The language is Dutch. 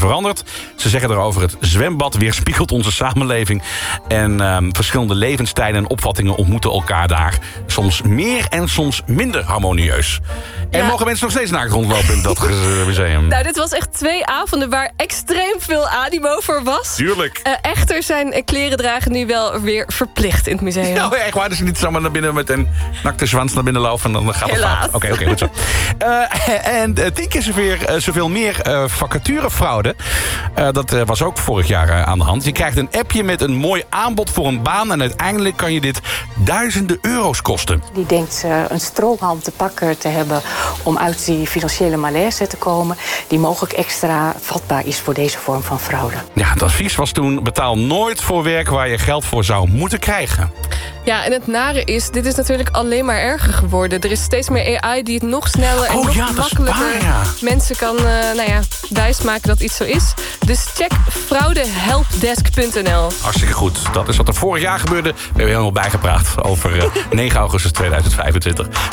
veranderd. Ze zeggen erover: het zwembad weerspiegelt onze samenleving. En verschillende levensstijlen en opvattingen ontmoeten elkaar daar. Soms meer en soms minder harmonieus. En mogen mensen nog steeds naakt rondlopen in dat museum? Nou, dit was echt 2 avonden waar extreem veel animo voor was. Tuurlijk. Echter zijn kleren dragen nu wel weer verplicht in het museum. Nou, echt waar. Dus niet zomaar naar binnen met een nakte zwans naar binnen lopen. En dan gaat het fout. Oké, goed zo. En 10 keer zoveel meer vacaturefraude. Dat was ook vorig jaar aan de hand. Je krijgt een appje met een mooi aanbod voor een baan. En uiteindelijk kan je dit duizenden euro's kosten. Die denkt een strohalm te pakken te hebben om uit die financiële malaise te komen, die mogelijk extra vatbaar is voor deze vorm van fraude. Ja, het advies was toen: betaal nooit voor werk waar je geld voor zou moeten krijgen. Ja, en het nare is, dit is natuurlijk alleen maar erger geworden. Er is steeds meer AI die het nog sneller en nog makkelijker mensen kan wijsmaken dat iets zo is. Dus check fraudehelpdesk.nl. Hartstikke goed. Dat is wat er vorig jaar gebeurde. We hebben helemaal bijgepraat over 9 augustus 2025.